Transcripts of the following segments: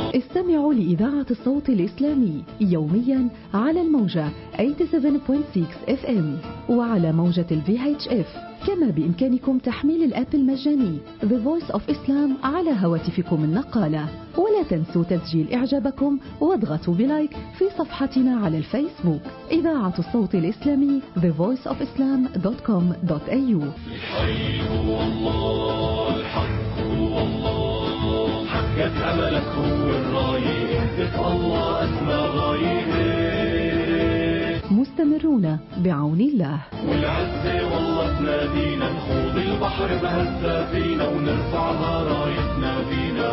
استمعوا لإذاعة الصوت الإسلامي يوميا على الموجة 87.6 FM وعلى موجة VHF. كما بإمكانكم تحميل الآب المجاني The Voice of Islam على هواتفكم النقالة. ولا تنسوا تسجيل إعجابكم واضغطوا بلايك في صفحتنا على الفيسبوك إذاعة الصوت الإسلامي thevoiceofislam.com.au. الحي هو الله، الحق هو الله، حقك أملك هو الراية، اهدف الله أسمى غاية. مستمرون بعون الله. والعزة والله تنادينا، نخوض البحر بهزة فينا ونرفعها رايتنا بينا.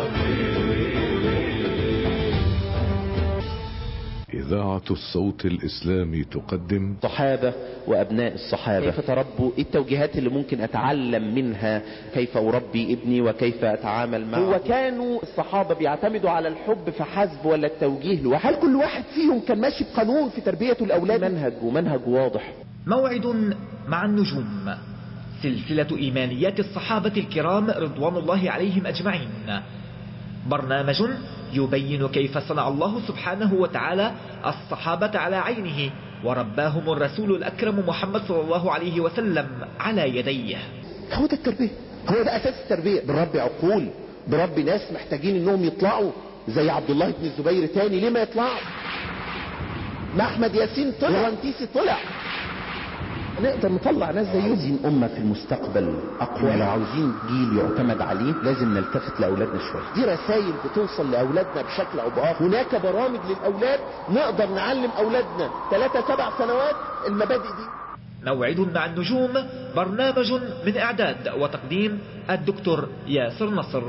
إذاعة الصوت الإسلامي تقدم الصحابة وأبناء الصحابة، كيف تربوا؟ إيه التوجيهات اللي ممكن أتعلم منها؟ كيف أربي ابني وكيف أتعامل معه؟ هو كانوا الصحابة بيعتمدوا على الحب فحسب ولا التوجيه لوحده؟ هل كل واحد فيهم كان ماشي بقانون في تربية الأولاد؟ منهج واضح. موعد مع النجوم، سلسلة إيمانيات الصحابة الكرام رضوان الله عليهم أجمعين، برنامج يبين كيف صنع الله سبحانه وتعالى الصحابة على عينه ورباهم الرسول الأكرم محمد صلى الله عليه وسلم على يديه. هو ده التربية، هو ده أساس التربية. بربي عقول، بربي ناس محتاجين انهم يطلعوا زي عبد الله بن الزبير تاني. ليه ما يطلعوا؟ ما أحمد ياسين طلع وانتيسي طلع، نقدر نطلع ناس زيه. عاوزين أمة في المستقبل أقوى، لو عاوزين جيل يعتمد عليه لازم نلتفت لأولادنا شوية. دي رسائل بتوصل لأولادنا بشكل أو بآخر. هناك برامج للأولاد نقدر نعلم أولادنا 3-7 سنوات المبادئ دي. موعد مع النجوم، برنامج من إعداد وتقديم الدكتور ياسر نصر.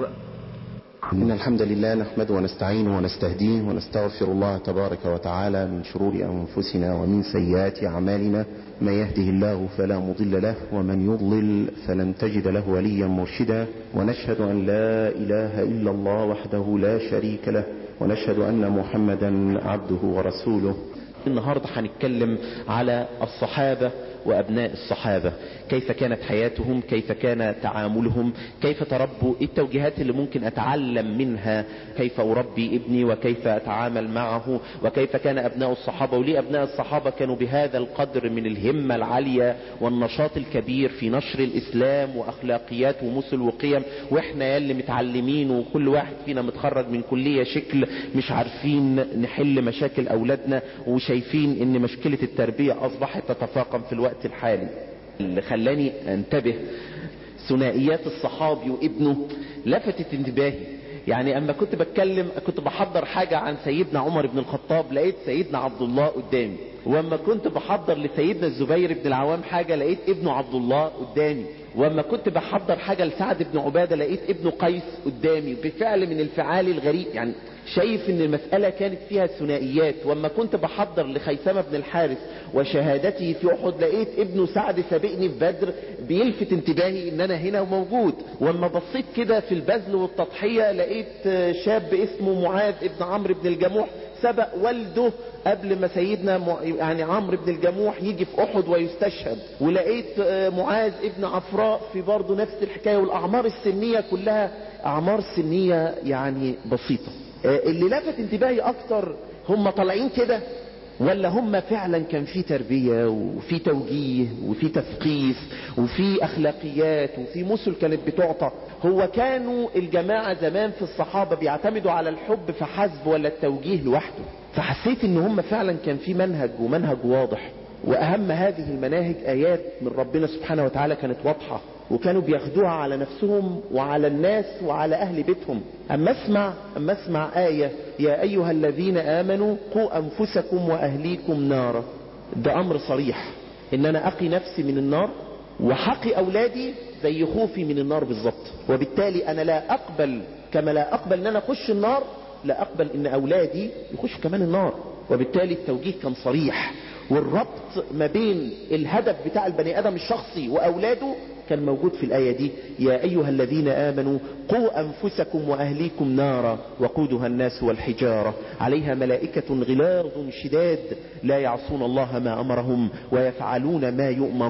إن الحمد لله نحمده ونستعينه ونستهديه ونستغفر الله تبارك وتعالى من شرور أنفسنا ومن سيئات أعمالنا. من يهده الله فلا مضل له ومن يضلل فلن تجد له وليا مرشدا. ونشهد أن لا إله إلا الله وحده لا شريك له، ونشهد أن محمدا عبده ورسوله. النهاردة هنتكلم على الصحابة وأبناء الصحابة، كيف كانت حياتهم، كيف كان تعاملهم، كيف تربوا، التوجيهات اللي ممكن أتعلم منها، كيف أربي ابني وكيف أتعامل معه، وكيف كان أبناء الصحابة، وليه أبناء الصحابة كانوا بهذا القدر من الهمة العالية والنشاط الكبير في نشر الإسلام وأخلاقيات ومثل وقيم، وإحنا يلي متعلمين وكل واحد فينا متخرج من كلية شكل مش عارفين نحل مشاكل أولادنا وشايفين إن مشكلة التربية أصبحت تتفاقم في الوقت الحالي. اللي خلاني انتبه ثنائيات الصحابي وابنه لفتت انتباهي. يعني اما كنت بتكلم كنت بحضر حاجة عن سيدنا عمر بن الخطاب لقيت سيدنا عبد الله قدامي، واما كنت بحضر لسيدنا الزبير بن العوام حاجة لقيت ابنه عبد الله قدامي، واما كنت بحضر حاجة لسعد بن عبادة لقيت ابنه قيس قدامي. بفعل من الفعال الغريب، يعني شايف ان المسألة كانت فيها ثنائيات. واما كنت بحضر لخيثمة بن الحارث وشهادته في احد لقيت ابنه سعد سابقني في بدر، بيلفت انتباهي ان انا هنا وموجود. واما بصيت كده في البذل والتضحية لقيت شاب اسمه معاذ ابن عمرو بن الجموح سبق والده قبل ما سيدنا يعني عمرو بن الجموح يجي في احد ويستشهد. ولقيت معاذ ابن عفراء في برضه نفس الحكاية. والاعمار السنية كلها اعمار سنية يعني بسيطة. اللي لفت انتباهي اكتر هم طالعين كده ولا هم فعلا كان في تربية وفي توجيه وفي تثقيف وفي اخلاقيات وفي مثل كانت بتعطى. هو كانوا الجماعة زمان في الصحابة بيعتمدوا على الحب فحسب ولا التوجيه لوحده؟ فحسيت ان هم فعلا كان في منهج ومنهج واضح، واهم هذه المناهج ايات من ربنا سبحانه وتعالى كانت واضحة، وكانوا بياخدوها على نفسهم وعلى الناس وعلى اهل بيتهم. اما اسمع آية يا ايها الذين امنوا قوا انفسكم واهليكم نارا، ده امر صريح ان انا اقي نفسي من النار وحقي اولادي زي خوفي من النار بالظبط. وبالتالي انا لا اقبل، كما لا اقبل ان انا اخش النار، لا اقبل ان اولادي يخشوا كمان النار. وبالتالي التوجيه كان صريح، والربط ما بين الهدف بتاع البني ادم الشخصي واولاده كان موجود في الآية دي. يا أيها الذين آمنوا قوا أنفسكم وأهليكم نارا وقودها الناس والحجارة عليها ملائكة غلاظ شداد لا يعصون الله ما أمرهم ويفعلون ما يؤمر.